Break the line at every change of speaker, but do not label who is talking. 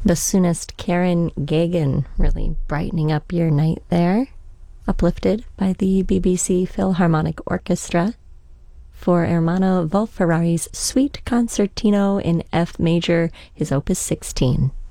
Bassoonist Karen Gagan really brightening up your night there. Uplifted by the BBC Philharmonic Orchestra for Ermanno Wolf-Ferrari's Suite Concertino in F major, his opus 16.